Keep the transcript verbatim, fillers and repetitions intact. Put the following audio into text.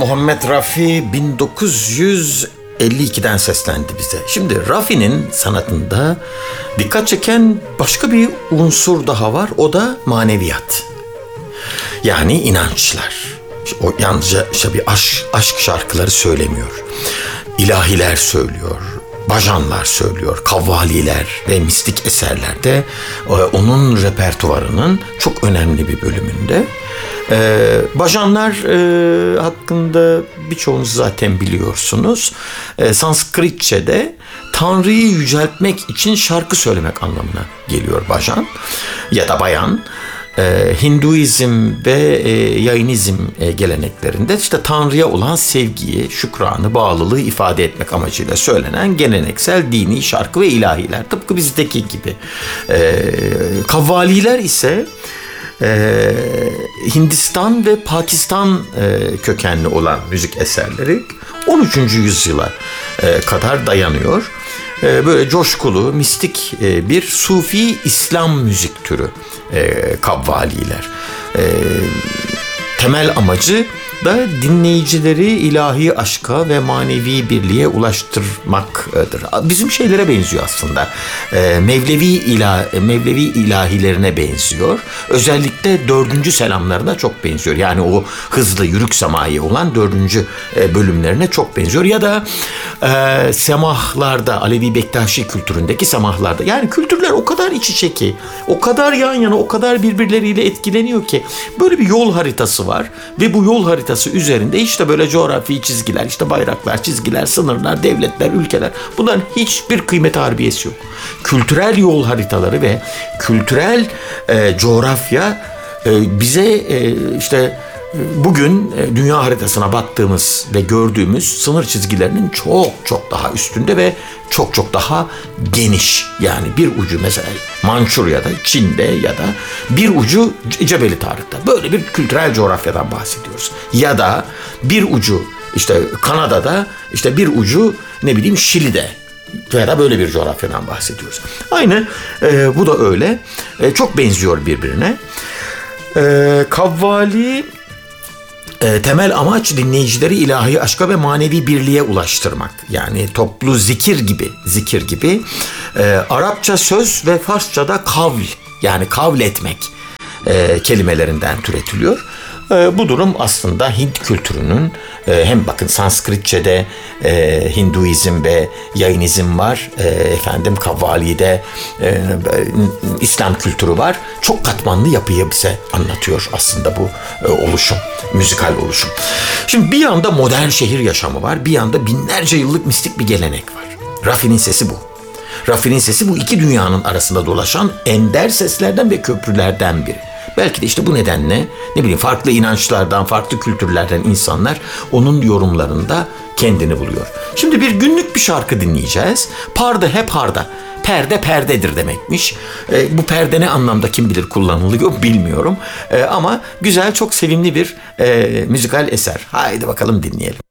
Muhammed Rafi bin dokuz yüz elli ikiden seslendi bize. Şimdi Rafi'nin sanatında dikkat çeken başka bir unsur daha var. O da maneviyat. Yani inançlar. O yalnızca işte bir aşk, aşk şarkıları söylemiyor. İlahiler söylüyor. Bajanlar söylüyor, kavvaliler ve mistik eserlerde e, onun repertuarının çok önemli bir bölümünde. E, bajanlar e, hakkında birçoğunuz zaten biliyorsunuz. E, Sanskritçe'de Tanrı'yı yüceltmek için şarkı söylemek anlamına geliyor bajan ya da bayan. Ee, Hinduizm ve e, Jainizm e, geleneklerinde işte Tanrı'ya olan sevgiyi, şükranı, bağlılığı ifade etmek amacıyla söylenen geleneksel dini şarkı ve ilahiler. Tıpkı bizdeki gibi. Ee, kavvaliler ise e, Hindistan ve Pakistan e, kökenli olan müzik eserleri on üçüncü yüzyıla e, kadar dayanıyor. Böyle coşkulu, mistik bir Sufi İslam müzik türü e, kavvaliler. E, temel amacı da dinleyicileri ilahi aşka ve manevi birliğe ulaştırmaktır. Bizim şeylere benziyor aslında. E, Mevlevi ilah, Mevlevi ilahilerine benziyor. Özellikle dördüncü selamlarına çok benziyor. Yani o hızlı yürük semai olan dördüncü bölümlerine çok benziyor. Ya da e, semahlarda, Alevi Bektaşi kültüründeki semahlarda. Yani kültürler o kadar iç içe ki, o kadar yan yana, o kadar birbirleriyle etkileniyor ki böyle bir yol haritası var ve bu yol haritası üzerinde işte böyle coğrafi çizgiler, işte bayraklar, çizgiler, sınırlar, devletler, ülkeler, bunların hiçbir kıymeti harbiyesi yok. Kültürel yol haritaları ve kültürel e, coğrafya e, bize e, işte bugün dünya haritasına baktığımız ve gördüğümüz sınır çizgilerinin çok çok daha üstünde ve çok çok daha geniş. Yani bir ucu mesela Mançurya'da, Çin'de ya da bir ucu Cebeli Tarık'ta. Böyle bir kültürel coğrafyadan bahsediyoruz. Ya da bir ucu işte Kanada'da, işte bir ucu ne bileyim Şili'de. Ya da böyle bir coğrafyadan bahsediyoruz. Aynı e, bu da öyle. E, çok benziyor birbirine. E, kavvali E, temel amaç dinleyicileri ilahi aşka ve manevi birliğe ulaştırmak. Yani toplu zikir gibi, zikir gibi. E, Arapça söz ve Farsça'da kavl, yani kavl etmek e, kelimelerinden türetiliyor. E, bu durum aslında Hint kültürünün e, hem bakın Sanskritçe'de e, Hinduizm ve Jainizm var. E, efendim Kavvali'de e, İslam kültürü var. Çok katmanlı yapıyı bize anlatıyor aslında bu e, oluşum, müzikal oluşum. Şimdi bir yanda modern şehir yaşamı var, bir yanda binlerce yıllık mistik bir gelenek var. Rafi'nin sesi bu. Rafi'nin sesi bu iki dünyanın arasında dolaşan ender seslerden ve köprülerden biri. Belki de işte bu nedenle ne bileyim farklı inançlardan, farklı kültürlerden insanlar onun yorumlarında kendini buluyor. Şimdi bir günlük bir şarkı dinleyeceğiz. Parda hep harda. Perde perdedir demekmiş. E, bu perde ne anlamda kim bilir kullanılıyor bilmiyorum. E, ama güzel, çok sevimli bir e, müzikal eser. Haydi bakalım dinleyelim.